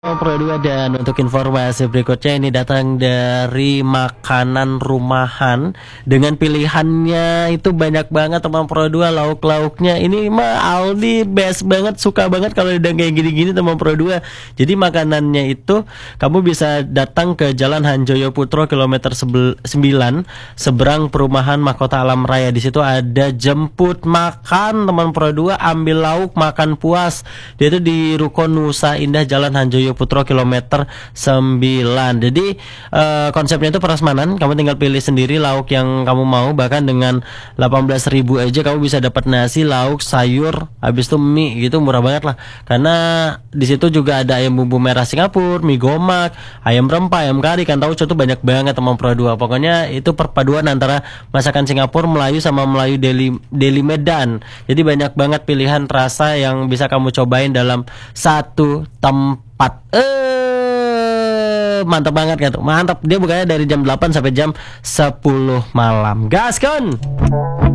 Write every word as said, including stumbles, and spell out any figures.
Pro dua dan untuk informasi berikutnya ini datang dari makanan rumahan dengan pilihannya itu banyak banget teman Pro dua, lauk-lauknya ini mah Aldi best banget, suka banget kalau udah kayak gini-gini teman Pro dua. Jadi makanannya itu kamu bisa datang ke Jalan Hanjoyo Putro kilometer sembilan seberang perumahan Mahkota Alam Raya. Di situ ada jemput makan teman Pro dua, ambil lauk makan puas. Dia itu di Ruko Nusa Indah Jalan Hanjoyo Putro kilometer sembilan. Jadi uh, konsepnya itu prasmanan, kamu tinggal pilih sendiri lauk yang kamu mau. Bahkan dengan delapan belas ribu aja kamu bisa dapat nasi, lauk, sayur, habis itu mie gitu, murah banget lah. Karena di situ juga ada ayam bumbu merah Singapura, mie gomak, ayam rempah, ayam kari, kan tahu itu banyak banget teman Pro dua. Pokoknya itu perpaduan antara masakan Singapura, Melayu sama Melayu Deli Deli Medan. Jadi banyak banget pilihan rasa yang bisa kamu cobain dalam satu tempat. Eh, mantap banget kan tuh. Mantap. Dia bukanya dari jam delapan sampai jam sepuluh malam. Gaskon.